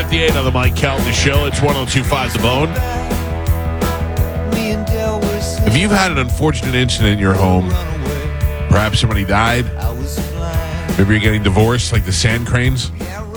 7:58 on the Mike Calta Show. It's 102.5 The Bone. If you've had an unfortunate incident in your home, perhaps somebody died, maybe you're getting divorced like the Sand Cranes,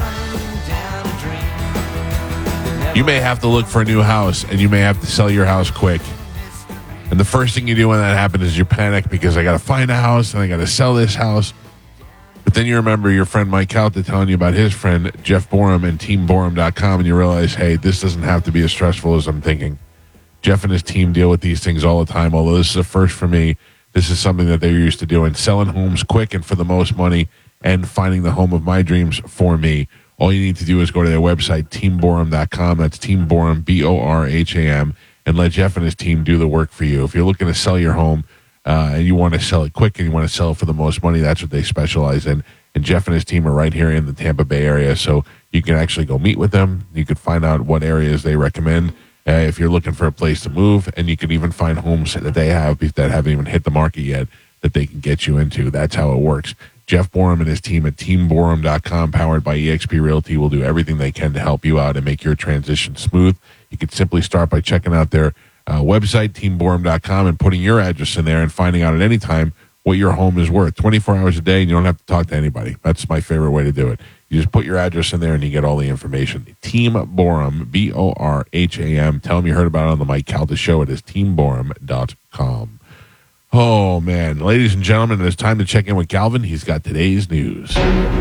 you may have to look for a new house, and you may have to sell your house quick. And the first thing you do when that happens is you panic because I got to find a house and I got to sell this house. But then you remember your friend Mike Calta telling you about his friend Jeff Borum and TeamBorum.com, and you realize, hey, this doesn't have to be as stressful as I'm thinking. Jeff and his team deal with these things all the time, although this is a first for me. This is something that they're used to doing, selling homes quick and for the most money and finding the home of my dreams for me. All you need to do is go to their website, TeamBorum.com. That's TeamBorum, BORHAM, and let Jeff and his team do the work for you. If you're looking to sell your home and you want to sell it quick and you want to sell it for the most money, that's what they specialize in. And Jeff and his team are right here in the Tampa Bay area, so you can actually go meet with them. You can find out what areas they recommend if you're looking for a place to move, and you can even find homes that they have that haven't even hit the market yet that they can get you into. That's how it works. Jeff Borum and his team at TeamBorum.com, powered by eXp Realty, will do everything they can to help you out and make your transition smooth. You can simply start by checking out their website, TeamBorum.com, and putting your address in there and finding out at any time what your home is worth 24 hours a day, and you don't have to talk to anybody. That's my favorite way to do it. You just put your address in there and you get all the information. Team Borum, BORHAM. Tell them you heard about it on the Mike Calta Show. It is TeamBorum.com. Oh, man. Ladies and gentlemen, it's time to check in with Galvin. He's got today's news.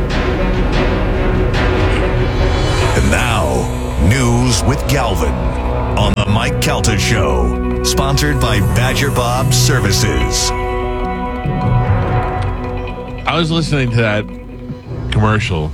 And now, news with Galvin on the Mike Calta Show. Sponsored by Badger Bob Services. I was listening to that commercial,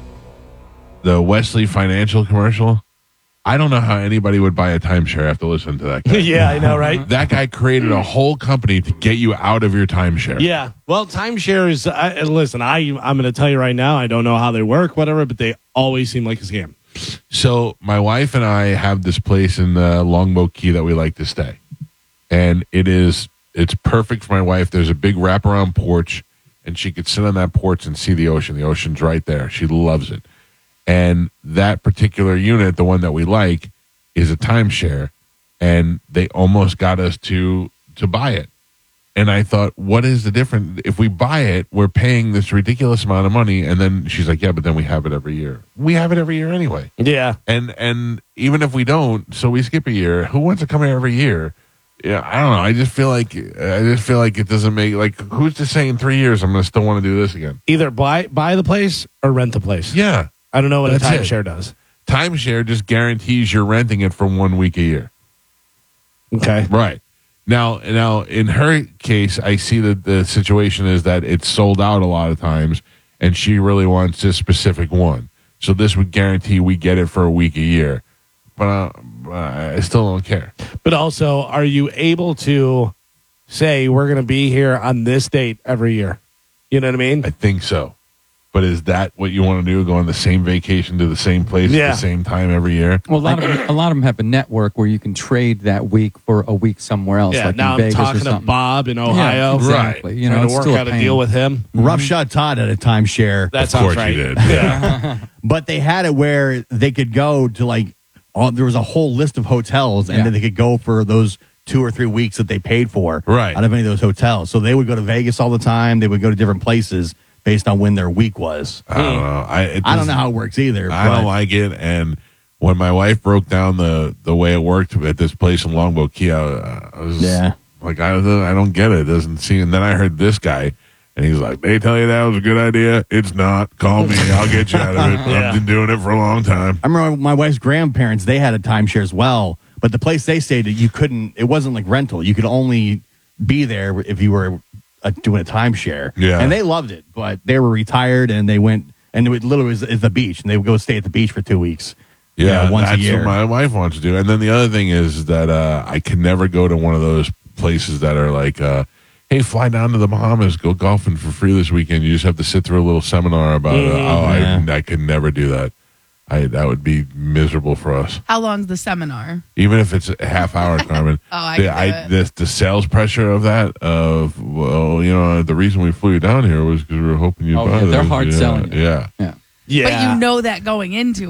the Wesley Financial commercial. I don't know how anybody would buy a timeshare after listening to that guy. Yeah, I know, right? That guy created a whole company to get you out of your timeshare. Yeah. Well, timeshares, listen, I'm going to tell you right now, I don't know how they work, whatever, but they always seem like a scam. So my wife and I have this place in Longboat Key that we like to stay. And it's perfect for my wife. There's a big wraparound porch, and she could sit on that porch and see the ocean. The ocean's right there. She loves it. And that particular unit, the one that we like, is a timeshare, and they almost got us to buy it. And I thought, what is the difference? If we buy it, we're paying this ridiculous amount of money, and then she's like, yeah, but then we have it every year. We have it every year anyway. Yeah. And even if we don't, so we skip a year, who wants to come here every year? Yeah, I don't know. I just feel like it doesn't make, like, who's to say in 3 years I'm going to still want to do this again? Either buy the place or rent the place. Yeah. I don't know what That's a timeshare does. Timeshare just guarantees you're renting it for 1 week a year. Okay. Right. Now, in her case, I see that the situation is that it's sold out a lot of times, and she really wants this specific one. So this would guarantee we get it for a week a year. But I still don't care. But also, are you able to say we're going to be here on this date every year? You know what I mean? I think so. But is that what you want to do? Go on the same vacation to the same place at the same time every year? Well, a lot of them have a network where you can trade that week for a week somewhere else. Yeah, like now in Vegas I'm talking or to something. Bob in Ohio. Yeah, exactly. Right. You know, trying it's to work still a out a pain. deal with him. Roughshod Todd had a timeshare. That Of sounds course right. you did. Yeah. But they had it where they could go to there was a whole list of hotels, and then they could go for those 2 or 3 weeks that they paid for out of any of those hotels. So they would go to Vegas all the time. They would go to different places based on when their week was. I don't know. I don't know how it works either. I don't like it. And when my wife broke down the way it worked at this place in Longboat Key, I was like, I don't get it. It doesn't seem. And then I heard this guy, and he's like, they tell you that was a good idea? It's not. Call me. I'll get you out of it. I've been doing it for a long time. I remember my wife's grandparents, they had a timeshare as well. But the place they stayed at, it wasn't like rental. You could only be there if you were doing a timeshare. Yeah. And they loved it, but they were retired, and they went, and it literally was the beach, and they would go stay at the beach for 2 weeks. Yeah, once that's a year. what my wife wants to do. And then the other thing is that I can never go to one of those places that are like, hey, fly down to the Bahamas, go golfing for free this weekend. You just have to sit through a little seminar about it. I could never do that. That would be miserable for us. How long's the seminar? Even if it's a half hour, Carmen. The sales pressure of that, the reason we flew you down here was because we were hoping you'd buy this. They're hard selling. Yeah. But you know that going into it.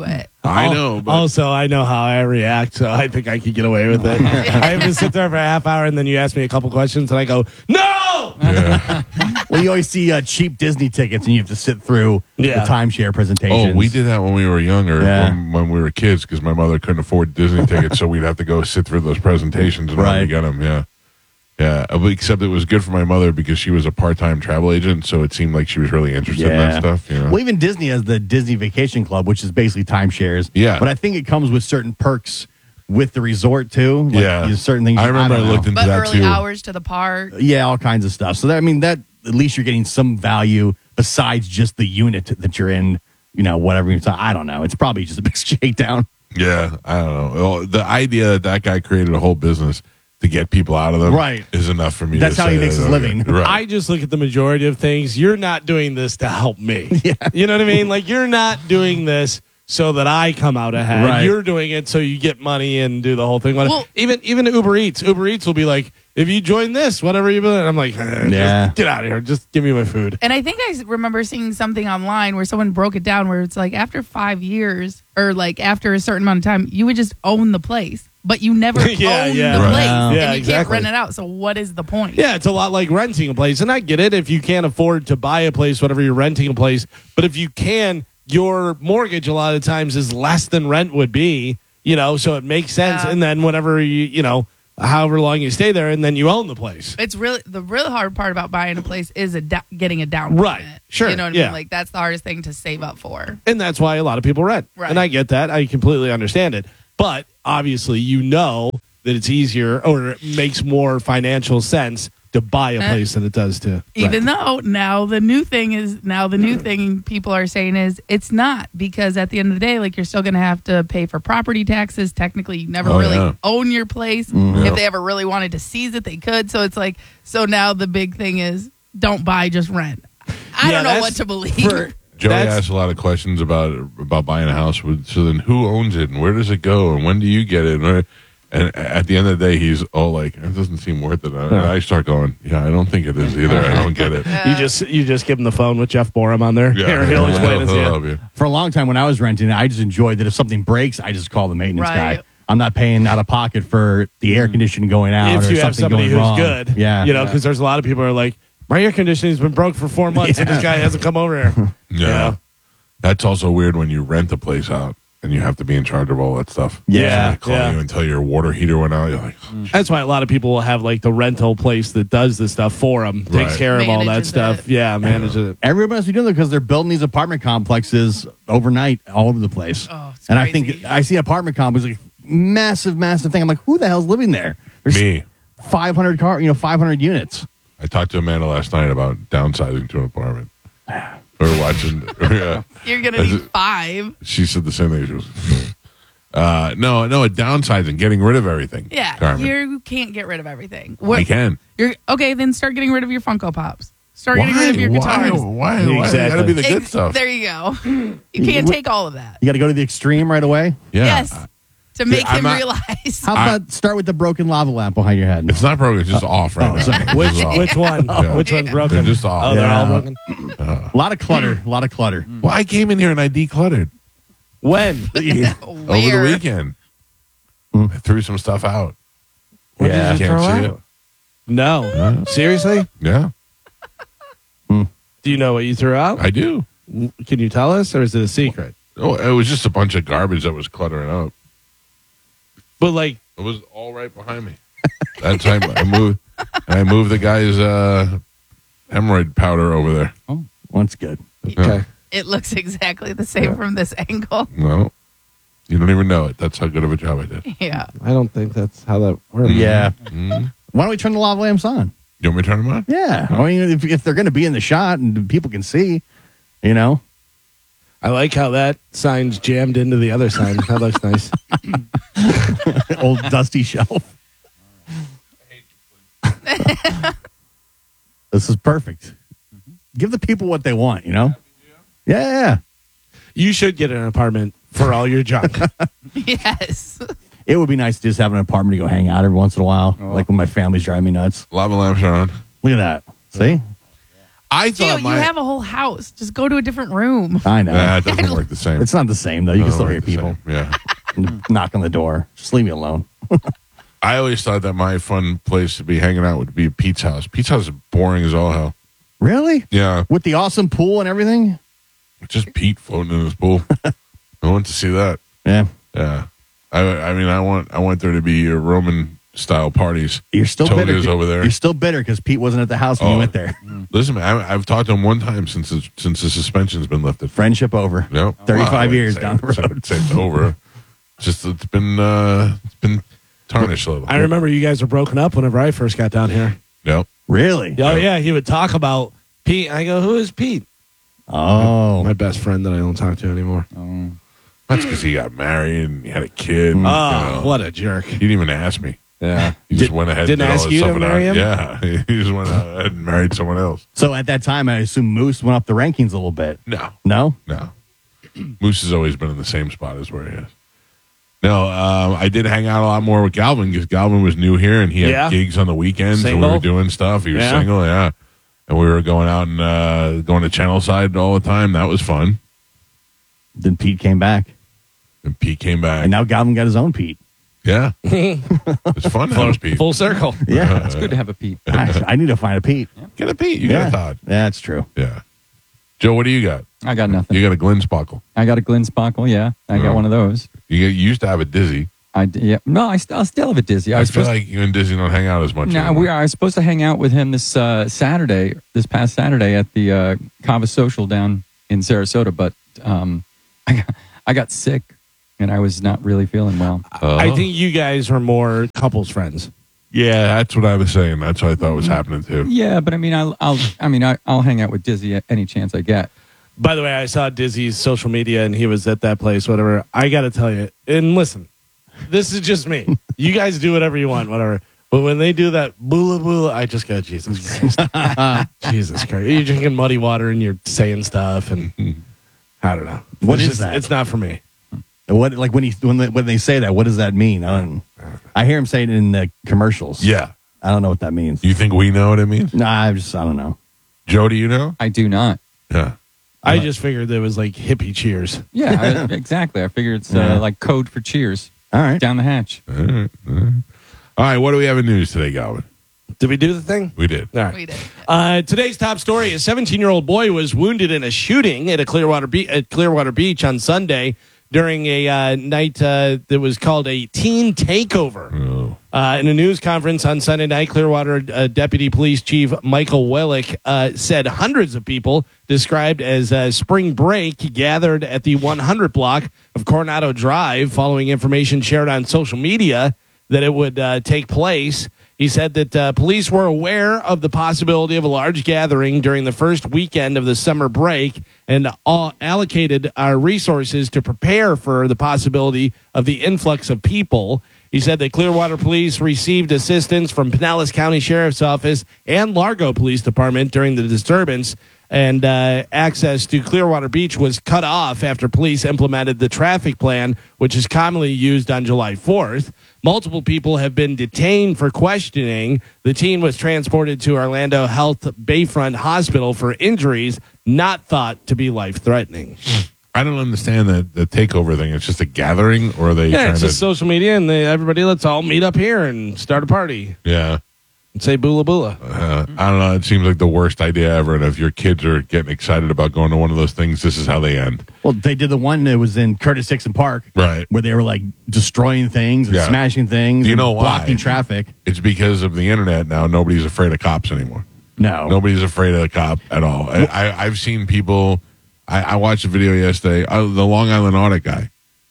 I know, but Also, I know how I react, so I think I could get away with it. I have to sit there for a half hour, and then you ask me a couple questions, and I go, no! yeah. Well, you always see cheap Disney tickets, and you have to sit through Yeah. the timeshare presentations. Oh, we did that when we were younger, Yeah. when we were kids, because my mother couldn't afford Disney tickets, so we'd have to go sit through those presentations and Right. get them. Yeah, yeah. Except it was good for my mother because she was a part-time travel agent, so it seemed like she was really interested in that stuff. You know? Well, even Disney has the Disney Vacation Club, which is basically timeshares. Yeah. But I think it comes with certain perks with the resort, too. Like, Yeah. there's certain things. I remember I don't know. looked into But that early too. hours to the park. Yeah, all kinds of stuff. So, that at least you're getting some value besides just the unit that you're in, whatever you're talking. I don't know. It's probably just a big shakedown. Yeah, I don't know. Well, the idea that guy created a whole business to get people out of them Right. is enough for me. That's to how he say makes that, his living. Right. I just look at the majority of things. You're not doing this to help me. You know what I mean? Like, you're not doing this so that I come out ahead. Right. You're doing it so you get money and do the whole thing. Well- even Uber Eats will be like, if you join this, whatever you do, and I'm like, Yeah. just get out of here. Just give me my food. And I think I remember seeing something online where someone broke it down where it's like after 5 years or like after a certain amount of time, you would just own the place, but you never Yeah, own yeah. the Right. place. Yeah, And you can't exactly. rent it out. So what is the point? Yeah, it's a lot like renting a place. And I get it if you can't afford to buy a place, whatever you're renting a place. But if you can, your mortgage a lot of times is less than rent would be, so it makes sense. Yeah. And then whenever however long you stay there, and then you own the place. It's really the really hard part about buying a place is getting a down Right. payment. Sure. You know what I Yeah. mean? Like that's the hardest thing to save up for. And that's why a lot of people rent. Right. And I get that. I completely understand it. But obviously, that it's easier or it makes more financial sense to buy a place than it does to Even rent. though now the new thing people are saying is it's not, because at the end of the day, like you're still going to have to pay for property taxes. Technically, you never really own your place. If they ever really wanted to seize it, they could. So it's like, so now the big thing is don't buy, just rent. I don't know what to believe. Joey That's- asked a lot of questions about buying a house. So then, who owns it, and where does it go, and when do you get it? And at the end of the day, he's all like, "It doesn't seem worth it." And I start going, "Yeah, I don't think it is either. I don't get it." You just give him the phone with Jeff Borum on there. Yeah, He'll explain it to he'll you. help you. For a long time when I was renting, I just enjoyed that if something breaks, I just call the maintenance Right. guy. I'm not paying out of pocket for the air conditioning going out If or you have something somebody going who's wrong. good, Yeah. because there's a lot of people who are like, my air conditioning's been broke for 4 months and this guy hasn't come over here. Yeah. That's also weird when you rent a place out and you have to be in charge of all that stuff. Yeah. So they call you and tell your water heater went out. You're like, That's why a lot of people will have like the rental place that does this stuff for them, takes Right. care of all that Manages stuff. it. Yeah, manages it. Everybody must be doing it because they're building these apartment complexes overnight all over the place. Oh, it's and I crazy. think I see an apartment complex, like massive, massive thing. I'm like, who the hell's living there? There's me. 500 500 units. I talked to Amanda last night about downsizing to an apartment. We were watching. Yeah. You're going to need 5. She said the same thing. She was, no, a downsizing, getting rid of everything. Yeah, Carmen. you can't get rid of everything. I can. You're okay. Then start getting rid of your Funko Pops. Start getting rid of your guitars. Why? It gotta Exactly. be the good stuff. There you go. You can't take all of that. You got to go to the extreme right away. Yeah. Yes, to make I'm him not- realize. How about start with the broken lava lamp behind your head? It's not broken. It's just off right now. sorry. It's just off. Which one? Yeah. Which one's broken? They're just off. Oh, they're all Yeah. broken. A lot of clutter. A lot of clutter. Well, I came in here and I decluttered When? over the weekend. I threw some stuff out. What Yeah. did you Can't throw see out? No. Seriously? Yeah, Do you know what you threw out? I do. Can you tell us, or is it a secret? Oh, it was just a bunch of garbage that was cluttering up. But like, It was all right behind me. That time I moved the guy's hemorrhoid powder over there. Once good. okay. It looks exactly the same from this angle. No, you don't even know it. That's how good of a job I did. Yeah. I don't think that's how that works. Yeah. Mm. Why don't we turn the lava lamps on? You want me to turn them on? Yeah. I mean, if they're going to be in the shot and people can see, I like how that sign's jammed into the other sign. That looks nice. old dusty shelf. This is perfect. Give the people what they want, Yeah. You should get an apartment for all your junk. Yes. It would be nice to just have an apartment to go hang out every once in a while, like when my family's driving me nuts. Lava lamps are on. Look at that. See? I Gio, thought you have a whole house. Just go to a different room. I know. Nah, it doesn't work the same. It's not the same, though. You can still hear people. Yeah. Knock on the door. Just leave me alone. I always thought that my fun place to be hanging out would be Pete's house. Pete's house is boring as all hell. Really? Yeah. With the awesome pool and everything? Just Pete floating in his pool. I want to see that. Yeah. Yeah. I mean, I want there to be Roman style parties. You're still Tony bitter. is over there. You're still bitter because Pete wasn't at the house when you went there. Listen, man, I've talked to him one time since the suspension's been lifted. Friendship over. Yep. 35 years down the road. It's over. Just it's been tarnished a little. I remember you guys were broken up whenever I first got down here. Yep. Really? Oh, yeah. He would talk about Pete. I go, who is Pete? Oh. My best friend that I don't talk to anymore. That's because he got married and he had a kid. Oh, what a jerk. He didn't even ask me. Yeah. He just went ahead and didn't did all ask this you to stuff without- marry him? Yeah. He just went ahead and married someone else. So at that time, I assume Moose went up the rankings a little bit. No. No? No. Moose has always been in the same spot as where he is. No, I did hang out a lot more with Galvin because Galvin was new here and he had gigs on the weekends and we Single? were doing stuff. He was single, yeah. And we were going out and going to Channelside all the time. That was fun. Then Pete came back. And Pete came back. And now Galvin got his own Pete. Yeah. It's fun to have Pete. Full circle. Yeah. It's good to have a Pete. I need to find a Pete. Get a Pete. You got a Todd. Yeah, that's true. Yeah. Joe, what do you got? I got nothing. You got a Glenn Sparkle. I got a Glenn Sparkle, yeah. I got one of those. You used to have a Dizzy. Yeah. No, I still have a Dizzy. I feel like you and Dizzy don't hang out as much. No, anymore. I was supposed to hang out with him this past Saturday at the Kava Social down in Sarasota, but I got sick and I was not really feeling well. I think you guys are more couples friends. Yeah, that's what I was saying. That's what I thought was happening too. Yeah, but I mean, I'll hang out with Dizzy any chance I get. By the way, I saw Dizzy's social media and he was at that place, whatever. I got to tell you, and listen, this is just me. You guys do whatever you want, whatever. But when they do that boola boola, I just go, Jesus Christ. Jesus Christ. You're drinking muddy water and you're saying stuff and I don't know. What It's is just- that? It's not for me. What like when they say that? What does that mean? I hear him say it in the commercials. Yeah. I don't know what that means. You think we know what it means? No, I don't know. Joe, do you know? I do not. Yeah. I just figured it was like hippie cheers. Yeah, exactly. I figure it's like code for cheers. All right. Down the hatch. All right. What do we have in news today, Galvin? Did we do the thing? We did. All right. We did. Today's top story: a 17-year-old boy was wounded in a shooting at Clearwater Beach on Sunday during a night that was called a teen takeover. Oh. In a news conference on Sunday night, Clearwater Deputy Police Chief Michael Wellick said hundreds of people, described as spring break, gathered at the 100 block of Coronado Drive following information shared on social media that it would take place. He said that police were aware of the possibility of a large gathering during the first weekend of the summer break and allocated our resources to prepare for the possibility of the influx of people. He said that Clearwater Police received assistance from Pinellas County Sheriff's Office and Largo Police Department during the disturbance, and access to Clearwater Beach was cut off after police implemented the traffic plan, which is commonly used on July 4th. Multiple people have been detained for questioning. The teen was transported to Orlando Health Bayfront Hospital for injuries not thought to be life-threatening. I don't understand the takeover thing. It's just a gathering, or are they Yeah, trying it's to? just social media, and everybody, let's all meet up here and start a party Yeah. and say boola boola. I don't know. It seems like the worst idea ever. And if your kids are getting excited about going to one of those things, this is how they end. Well, they did the one that was in Curtis Dixon Park, Right. where they were like destroying things and Yeah. smashing things. Do you and know why? blocking traffic. It's because of the internet now. Nobody's afraid of cops anymore. No, Nobody's afraid of the cop at all. I've seen people. I watched a video yesterday. The Long Island audit guy.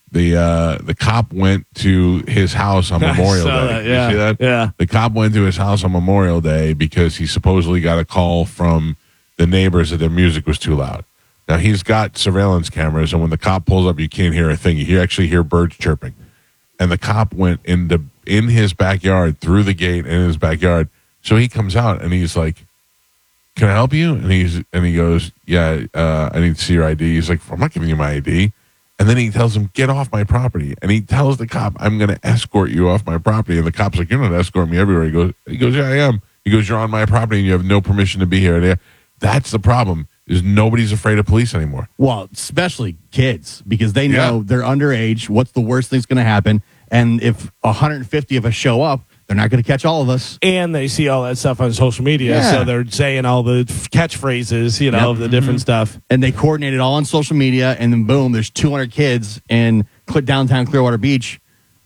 The cop went to his house on Memorial saw Day. that, yeah. You see that? Yeah. The cop went to his house on Memorial Day because he supposedly got a call from the neighbors that their music was too loud. Now he's got surveillance cameras, and when the cop pulls up, you can't hear a thing. You actually hear birds chirping. And the cop went in his backyard, through the gate in his backyard. So he comes out and he's like, "Can I help you?" And he goes, "Yeah, I need to see your ID." He's like, "I'm not giving you my ID." And then he tells him, "Get off my property." And he tells the cop, "I'm going to escort you off my property." And the cop's like, "You're not escorting me everywhere." He goes, "Yeah, I am." He goes, "You're on my property and you have no permission to be here." And That's the problem. Is nobody's afraid of police anymore. Well, especially kids, because they know they're underage. What's the worst thing's going to happen? And if 150 of us show up, they're not going to catch all of us. And they see all that stuff on social media, Yeah. so they're saying all the catchphrases, of the different stuff. And they coordinate it all on social media, and then boom, there's 200 kids in downtown Clearwater Beach.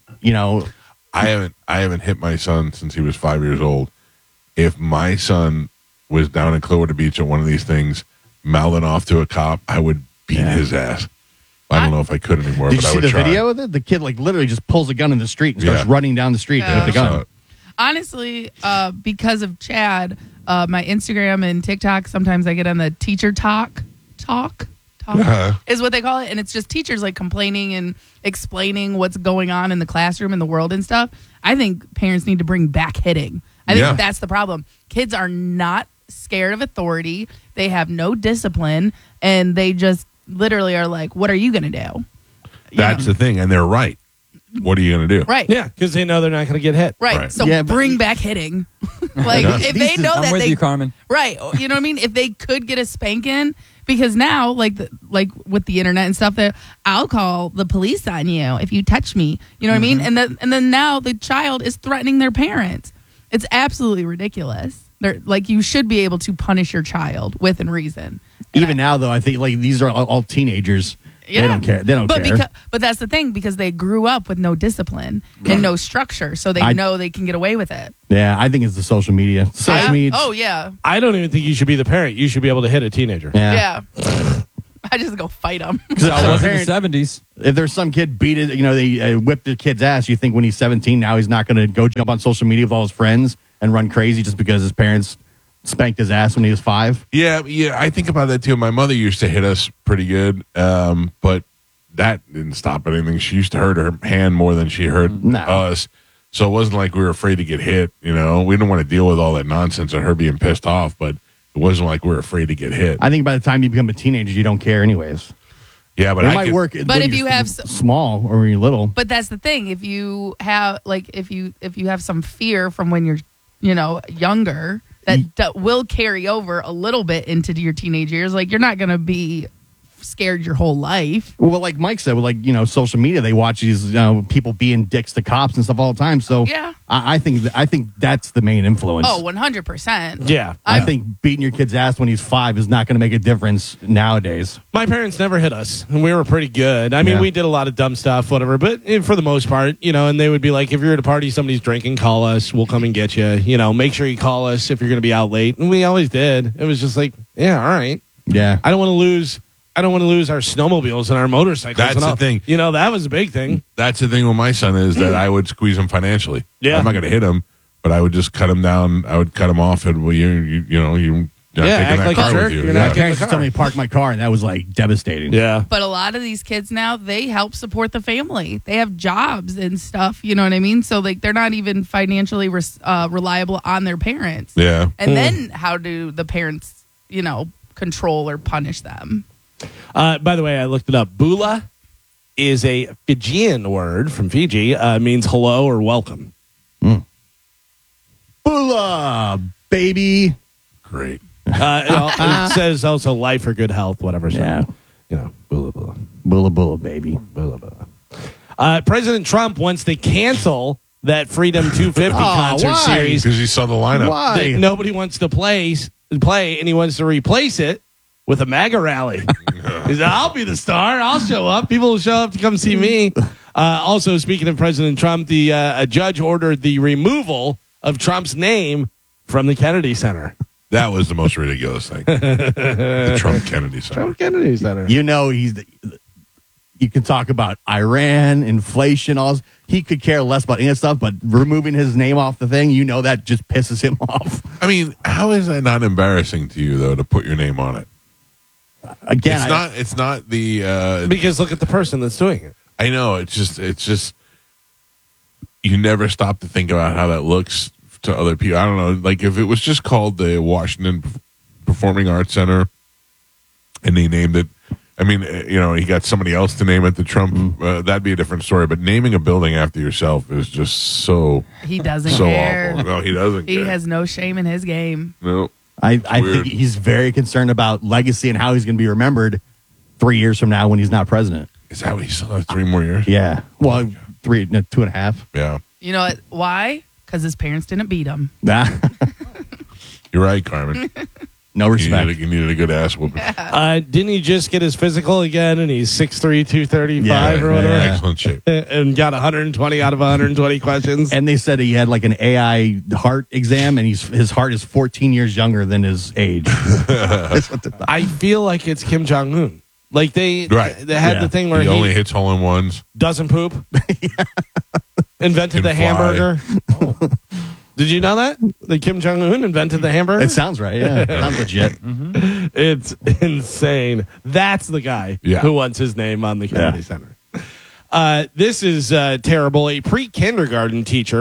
I haven't hit my son since he was 5 years old. If my son was down in Clearwater Beach at one of these things, mouthing off to a cop, I would beat his ass. I don't know if I could anymore, Did but you I see would the try. video of it? The kid literally just pulls a gun in the street and starts running down the street with the gun. Honestly, because of Chad, my Instagram and TikTok, sometimes I get on the teacher talk is what they call it. And it's just teachers like complaining and explaining what's going on in the classroom and the world and stuff. I think parents need to bring back hitting. I think that's the problem. Kids are not scared of authority. They have no discipline, and they just literally are like, what are you going to do? That's the thing, and they're right. What are you going to do? Right. Yeah, because they know they're not going to get hit. Right. So Yeah, bring back hitting. Like, if they know I'm that with they... you, Carmen. Right. You know what I mean? If they could get a spanking, because now, like with the internet and stuff, that I'll call the police on you if you touch me. You know what I mean? And then now the child is threatening their parents. It's absolutely ridiculous. They're like, you should be able to punish your child within reason. Even now, though, I think like these are all teenagers. Yeah. They don't care. They don't care. But that's the thing, because they grew up with no discipline and no structure, so they know they can get away with it. Yeah, I think it's the social media. Social media. Oh, yeah. I don't even think you should be the parent. You should be able to hit a teenager. Yeah. I just go fight them. I was in the 70s. If there's some kid beat it, they whipped the kid's ass, you think when he's 17 now he's not going to go jump on social media with all his friends and run crazy just because his parents spanked his ass when he was 5? Yeah, I think about that too. My mother used to hit us pretty good, but that didn't stop anything. She used to hurt her hand more than she hurt us. So it wasn't like we were afraid to get hit. We didn't want to deal with all that nonsense of her being pissed off, but it wasn't like we were afraid to get hit. I think by the time you become a teenager, you don't care anyways. Yeah, but it might work. But if you have small or when you're little, but that's the thing. If you have if you have some fear from when you're younger, that will carry over a little bit into your teenage years. Like, you're not going to be scared your whole life. Well, like Mike said, social media, they watch these people being dicks to cops and stuff all the time. So yeah, I think that's the main influence. Oh, 100%. Yeah. I think beating your kid's ass when he's 5 is not going to make a difference nowadays. My parents never hit us, and we were pretty good. I mean, we did a lot of dumb stuff, whatever, but for the most part, and they would be like, if you're at a party, somebody's drinking, call us. We'll come and get you. Make sure you call us if you're going to be out late. And we always did. It was just like, yeah, all right. Yeah. I don't want to lose our snowmobiles and our motorcycles. That's the thing. That was a big thing. That's the thing with my son is that I would squeeze him financially. Yeah. I'm not going to hit him, but I would just cut him down. I would cut him off, and you're not taking act that like car a jerk. with you. You're My not parents just told me to park my car, and that was like devastating. Yeah. But a lot of these kids now, they help support the family. They have jobs and stuff. You know what I mean? So like, they're not even financially reliable on their parents. Yeah. And then how do the parents, control or punish them? By the way, I looked it up. Bula is a Fijian word from Fiji. Means hello or welcome. Bula, baby. Great. It says also life or good health, whatever. So, Yeah. bula bula. Bula, bula, baby. Bula bula. President Trump wants to cancel that Freedom 250 concert why? series. Because you saw the lineup. Why? That nobody wants to play, and he wants to replace it with a MAGA rally. He said, I'll be the star. I'll show up. People will show up to come see me. Also, speaking of President Trump, a judge ordered the removal of Trump's name from the Kennedy Center. That was the most ridiculous thing. The Trump Kennedy Center. Trump Kennedy Center. You can talk about Iran, inflation, he could care less about any of that stuff, but removing his name off the thing, that just pisses him off. I mean, how is that not embarrassing to you, though, to put your name on it? Again, It's not the Because look at the person that's doing it. I know it's just you never stop to think about how that looks to other people. I don't know, like if it was just called the Washington Performing Arts Center and they named it, I mean, he got somebody else to name it the Trump, that'd be a different story, but naming a building after yourself is just so He doesn't so care. awful. No, he doesn't He care. has no shame in his game. No. I think he's very concerned about legacy and how he's going to be remembered 3 years from now when he's not president. Is that what he still has 3 more years? Yeah. Well, 2.5. Yeah. You know what? Why? Because his parents didn't beat him. Nah. You're right, Carmen. No respect. You needed a good ass whooping. Didn't he just get his physical again? And he's 6'3", 235 or whatever. Excellent shape. And got 120 out of 120 questions. And they said he had like an AI heart exam, and his heart is 14 years younger than his age. I feel like it's Kim Jong Un. Like they had the thing where he only hits hole-in-ones. Doesn't poop. Invented the hamburger. Oh. Did you know that Kim Jong Un invented the hamburger? It sounds right. Yeah, sounds legit. Mm-hmm. It's insane. That's the guy who wants his name on the Kennedy Center. This is terrible. A pre-kindergarten teacher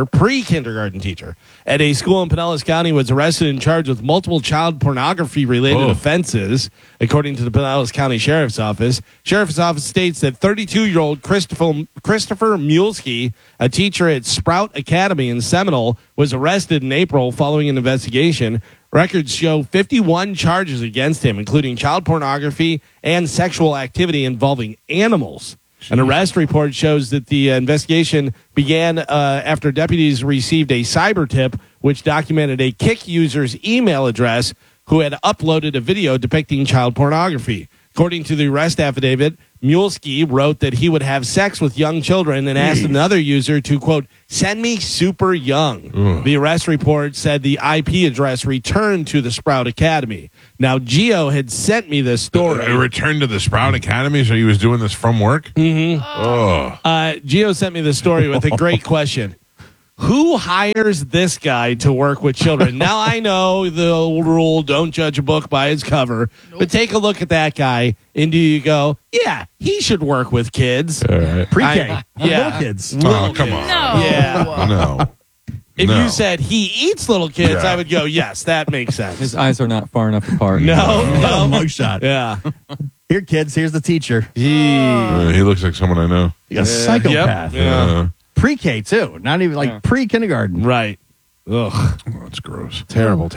at a school in Pinellas County was arrested and charged with multiple child pornography-related offenses, according to the Pinellas County Sheriff's Office. Sheriff's Office states that 32-year-old Christopher Mulesky, a teacher at Sprout Academy in Seminole, was arrested in April following an investigation. Records show 51 charges against him, including child pornography and sexual activity involving animals. An arrest report shows that the investigation began after deputies received a cyber tip which documented a Kik user's email address who had uploaded a video depicting child pornography. According to the arrest affidavit, Mulesky wrote that he would have sex with young children and asked another user to, quote, send me super young. The arrest report said the IP address returned to the Sprout Academy. Now, Gio had sent me this story. It returned to the Sprout Academy, so he was doing this from work? Mm-hmm. Oh. Gio sent me this story with a great question. Who hires this guy to work with children? Now, I know the rule, don't judge a book by its cover, but take a look at that guy, and do you go, yeah, he should work with kids? Pre-K. Little kids. Oh, come on. No. Yeah. No. If you said he eats little kids, I would go, yes, that makes sense. His eyes are not far enough apart. No. Mugshot. Yeah. Here, kids, here's the teacher. He looks like someone I know. He's a psychopath. Yeah. Pre-K, too. Not even like pre-kindergarten. Right. Ugh. Oh, that's gross. Terrible.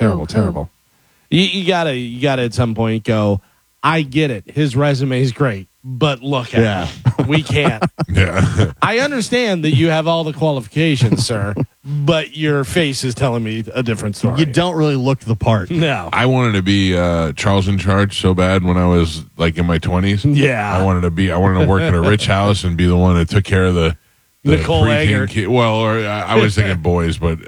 You gotta at some point go, I get it. His resume is great, but look at it. We can't. Yeah. I understand that you have all the qualifications, sir, but your face is telling me a different story. You don't really look the part. No. I wanted to be Charles in Charge so bad when I was like in my 20s. Yeah. I wanted to work in a rich house and be the one that took care of the Nicole preteen Eggert. kid. Well, or I was thinking boys, but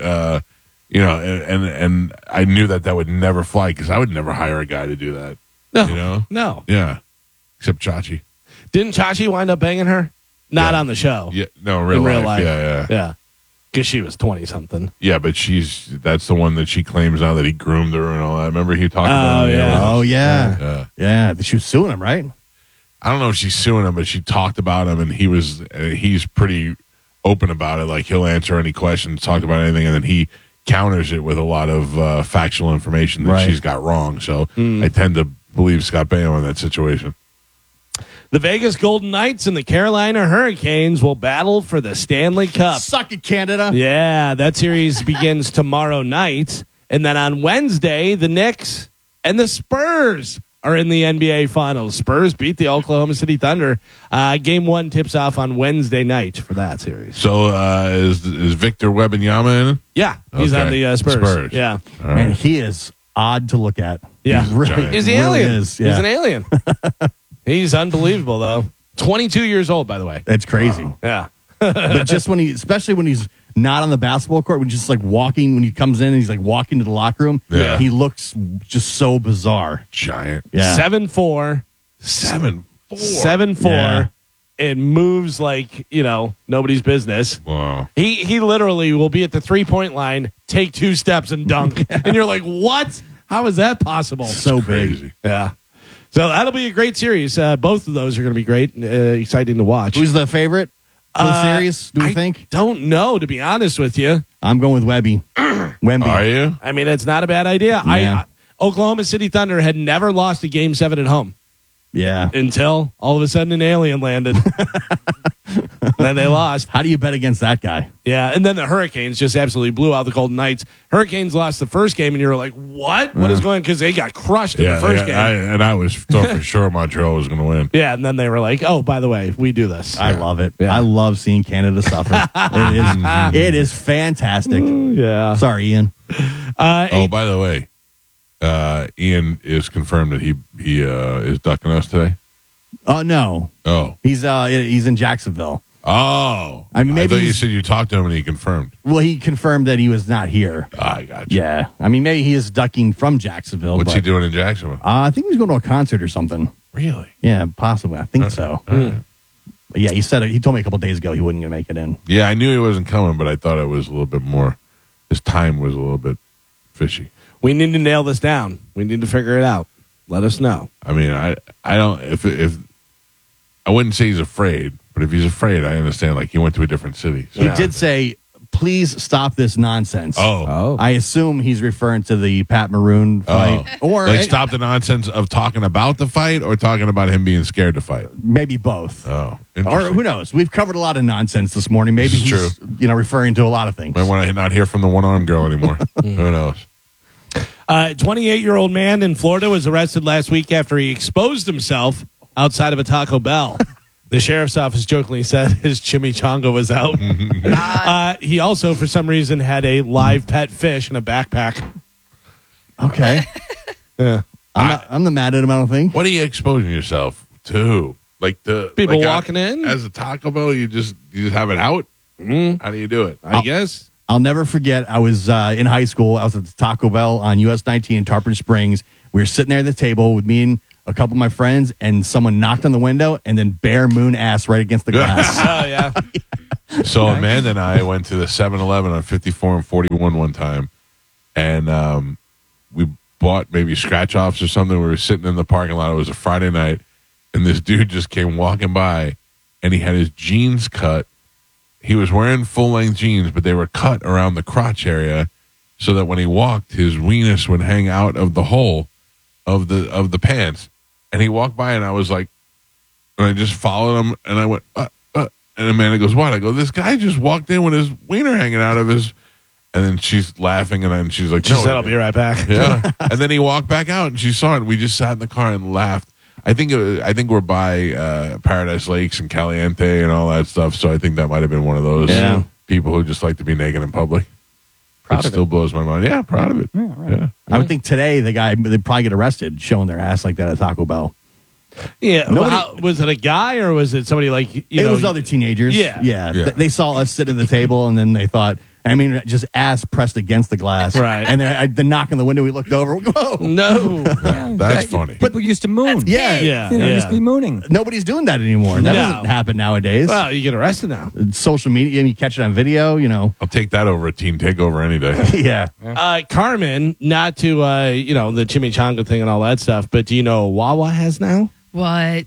and I knew that would never fly because I would never hire a guy to do that. No. You know? No. Yeah. Except Chachi. Didn't Chachi wind up banging her? Not on the show. Yeah. No, real life. Yeah. Yeah. Because she was 20-something. Yeah, but that's the one that she claims now that he groomed her and all that. Remember he talked about it? Oh, yeah. Yeah. She was suing him, right? I don't know if she's suing him, but she talked about him, and he's pretty open about it. Like, he'll answer any questions, talk about anything, and then he counters it with a lot of factual information that she's got wrong. So I tend to believe Scott Baio in that situation. The Vegas Golden Knights and the Carolina Hurricanes will battle for the Stanley Cup. Suck it, Canada. Yeah, that series begins tomorrow night. And then on Wednesday, the Knicks and the Spurs are in the NBA Finals. Spurs beat the Oklahoma City Thunder. Game 1 tips off on Wednesday night for that series. So is Victor Wembanyama in it? Yeah, he's on the Spurs. Yeah. All right. And he is odd to look at. Yeah. He really, He's the really alien. is. Yeah. He's an alien. He's unbelievable, though. 22 years old, by the way. It's crazy. Yeah. But just especially when he's not on the basketball court, when he's just like walking, when he comes in and he's like walking to the locker room, he looks just so bizarre. Giant. Yeah. 7'4". 7'4". 7'4". Yeah. It moves like, nobody's business. Wow. He literally will be at the 3-point line, take 2 steps and dunk. And you're like, what? How is that possible? So big. Crazy. Yeah. So that'll be a great series. Both of those are going to be great. Exciting to watch. Who's the favorite for the series, do we think? Don't know, to be honest with you. I'm going with Wemby. Wemby. Are you? I mean, it's not a bad idea. Yeah. Oklahoma City Thunder had never lost a Game 7 at home Yeah. until all of a sudden an alien landed. Then they lost. How do you bet against that guy? Yeah, and then the Hurricanes just absolutely blew out the Golden Knights. Hurricanes lost the first game, and you were like, "What? What is going?" Because they got crushed in the first game. I was thought for sure Montreal was going to win. Yeah, and then they were like, "Oh, by the way, we do this." I love it. Yeah. I love seeing Canada suffer. It is fantastic. Yeah. Sorry, Ian. Oh, by the way, Ian is confirmed that he is ducking us today. Oh no, Oh, he's in Jacksonville. oh. I mean, maybe thought you he's- said you talked to him and he confirmed. Well, he confirmed that he was not here. I got you. Yeah, I mean, maybe he is ducking from Jacksonville. What's but, he doing in Jacksonville? I think he's going to a concert or something. Really? Yeah, possibly. I think so. right. But yeah, he said it. He told me a couple days ago he wasn't going to make it in. Yeah, I knew he wasn't coming, but I thought it was a little bit more. His time was a little bit fishy. We need to nail this down. We need to figure it out. Let us know. I mean, I don't if I wouldn't say he's afraid, but if he's afraid, I understand. Like he went to a different city. So. He did say, "Please stop this nonsense." Oh, I assume he's referring to the Pat Maroon fight, or like stop the nonsense of talking about the fight or talking about him being scared to fight. maybe both. Oh, Or interesting. who knows? We've covered a lot of nonsense this morning. Maybe This is he's referring to a lot of things. Might want to not hear from the one-armed girl anymore. Who knows? 28-year-old man in Florida was arrested last week after he exposed himself outside of a Taco Bell. The sheriff's office jokingly said his chimichanga was out. He also, for some reason, had a live pet fish in a backpack. Okay, Yeah. I'm not mad at him. I don't think. What are you exposing yourself to? Like the People like walking in? as a Taco Bell, you just have it out. How do you do it? I guess. I'll never forget. I was in high school. I was at the Taco Bell on US 19 in Tarpon Springs. We were sitting there at the table with me and a couple of my friends, and someone knocked on the window and then bare moon ass right against the glass. Oh, yeah. So Amanda and I went to the 7-Eleven on 54 and 41 one time, and we bought maybe scratch offs or something. We were sitting in the parking lot. It was a Friday night, and this dude just came walking by, and he had his jeans cut. He was wearing full-length jeans, but they were cut around the crotch area so that when he walked, his weenus would hang out of the hole of the pants. And he walked by, and I was like, and I just followed him, and I went, and Amanda goes, what? I go, this guy just walked in with his wiener hanging out of his, and then she's laughing, and then she's like, She said, I'll be right back. yeah. And then he walked back out, and she saw it, and we just sat in the car and laughed. I think we're by Paradise Lakes and Caliente and all that stuff, so I think that might have been one of those people who just like to be naked in public. It still blows my mind. Yeah, proud of it. Yeah, right. Yeah. I would think today they'd probably get arrested showing their ass like that at Taco Bell. Yeah. Nobody- Was it a guy or was it somebody like, It was other teenagers. Yeah. Yeah. They saw us sit at the table, and then they thought, just ass pressed against the glass. Right. And then the knock on the window, we looked over. Whoa. No. That's funny. People used to moon. Yeah. Yeah. Used to be mooning. Nobody's doing that anymore. That No. doesn't happen nowadays. Well, you get arrested now. Social media, and you catch it on video, I'll take that over a teen takeover any day. Yeah. Carmen, not to, the chimichanga thing and all that stuff, but do you know what Wawa has now? What?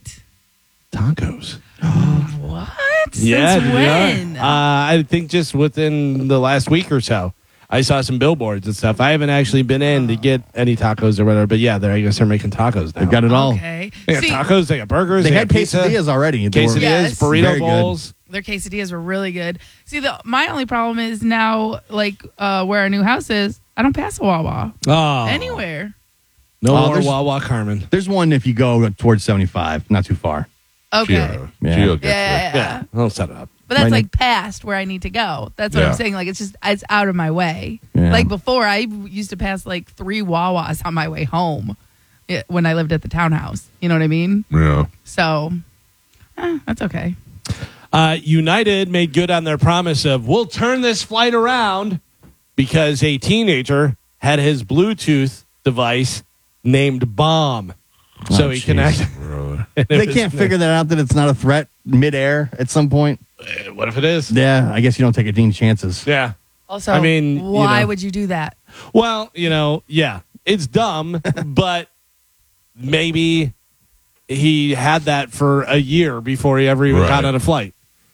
Tacos. What? Yeah. Since when? I think just within the last week or so. I saw some billboards and stuff. I haven't actually been in to get any tacos or whatever, but yeah, I guess they're making tacos now. They've got it all. Okay. They got See, tacos, they got burgers, They had got pizza, quesadillas already. They were- quesadillas, Yes. burrito Very good. bowls. their quesadillas were really good. See, my only problem is now, like where our new house is, I don't pass a Wawa Oh, anywhere. no Oh, more there's- Wawa, Carmen. There's one if you go towards 75, not too far. Okay. Gio Yeah. gets it. Yeah. I'll set it up. But that's Right like past where I need to go. That's what Yeah. I'm saying. Like it's out of my way. Yeah. Like before, I used to pass like 3 Wawas on my way home when I lived at the townhouse. You know what I mean? Yeah. So that's okay. United made good on their promise of we'll turn this flight around because a teenager had his Bluetooth device named Bomb. So he jeez. connected. Really? They can't figure that out, that it's not a threat midair at some point. What if it is? Yeah, I guess you don't take any chances. Yeah. Also, I mean, why would you do that? Well, yeah, it's dumb, but maybe he had that for a year before he ever even Right. got on a flight.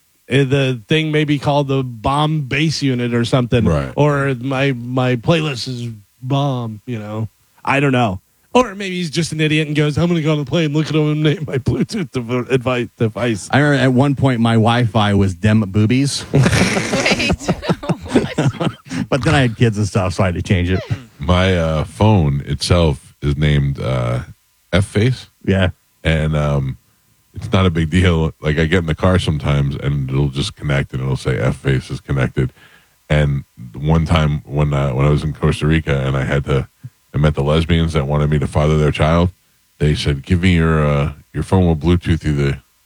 The thing may be called the Bomb Base Unit or something. Right. Or my playlist is Bomb, I don't know. Or maybe he's just an idiot and goes, I'm going to go on the plane, look at him and name my Bluetooth device. I remember at one point my Wi-Fi was dem boobies. Wait. But then I had kids and stuff, so I had to change it. My phone itself is named F-Face. Yeah. And it's not a big deal. Like, I get in the car sometimes, and it'll just connect, and it'll say F-Face is connected. And one time when I was in Costa Rica, and I met the lesbians that wanted me to father their child, they said, give me your phone will Bluetooth you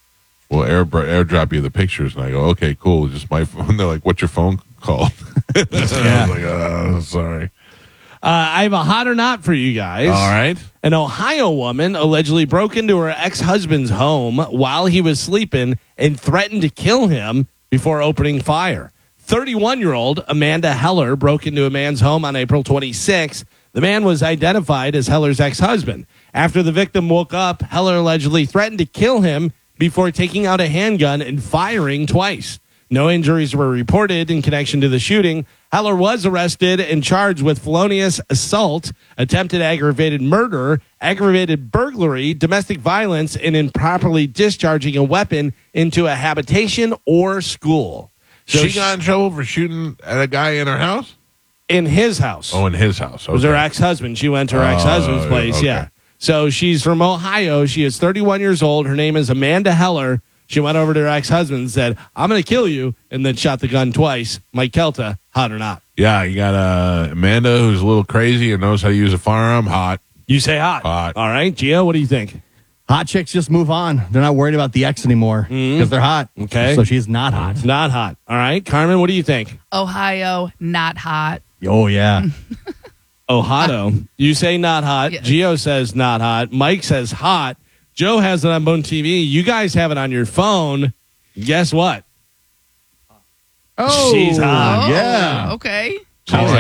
airdrop you the pictures. And I go, okay, cool, just my phone. They're like, what's your phone called? I was like, oh, sorry. I have a hot or not for you guys. All right. An Ohio woman allegedly broke into her ex-husband's home while he was sleeping and threatened to kill him before opening fire. 31-year-old Amanda Heller broke into a man's home on April 26th. The man was identified as Heller's ex-husband. After the victim woke up, Heller allegedly threatened to kill him before taking out a handgun and firing twice. No injuries were reported in connection to the shooting. Heller was arrested and charged with felonious assault, attempted aggravated murder, aggravated burglary, domestic violence, and improperly discharging a weapon into a habitation or school. So she got in trouble for shooting at a guy in her house? In his house. Oh, in his house. Okay. It was her ex-husband. She went to her ex-husband's place, okay. yeah. So she's from Ohio. She is 31 years old. Her name is Amanda Heller. She went over to her ex-husband and said, I'm going to kill you, and then shot the gun twice. Mike Kelta, hot or not? Yeah, you got Amanda, who's a little crazy and knows how to use a firearm. Hot. You say hot. Hot. All right. Gio, what do you think? Hot chicks just move on. They're not worried about the ex anymore because they're hot. Okay. So she's not hot. Not hot. All right. Carmen, what do you think? Ohio, not hot. Oh, yeah. Ohio. You say not hot. Yes. Gio says not hot. Mike says hot. Joe has it on Bone TV. You guys have it on your phone. Guess what? Oh, she's hot. Oh, yeah. okay. She's